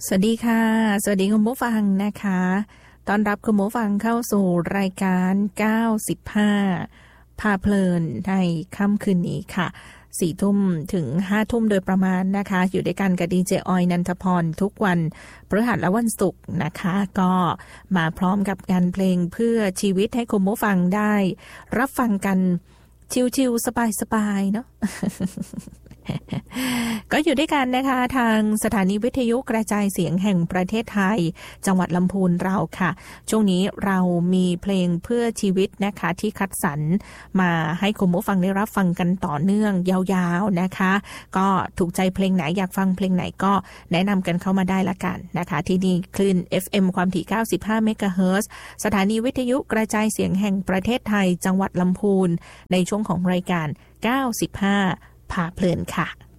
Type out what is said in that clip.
สวัสดีค่ะสวัสดีคุณผู้ฟังนะคะต้อนรับคุณผู้ฟังเข้าสู่รายการ95พาเพลินในค่ำคืนนี้ค่ะ4 ทุ่มถึง5 ทุ่มโดยประมาณนะคะอยู่ด้วยกันกับดีเจออยนันทพรทุกวันพฤหัสและวันศุกร์นะคะก็มาพร้อมกับงานเพลงเพื่อชีวิตให้คุณผู้ฟังได้รับฟังกันชิลๆสบายๆเนาะ ก็อยู่ด้วยกันนะคะทางสถานีวิทยุกระจายเสียงแห่งประเทศไทยจังหวัดลำพูนเราค่ะช่วงนี้เรามีเพลงเพื่อชีวิตนะคะที่คัดสรรมาให้คุณผู้ฟังได้รับฟังกันต่อเนื่องยาวๆนะคะก็ถูกใจเพลงไหนอยากฟังเพลงไหนก็แนะนำกันเข้ามาได้ละกันนะคะที่นี่คลื่น FM ความถี่95เมกะเฮิรตซ์สถานีวิทยุกระจายเสียงแห่งประเทศไทยจังหวัดลำพูนในช่วงของรายการ95พาเพลินค่ะ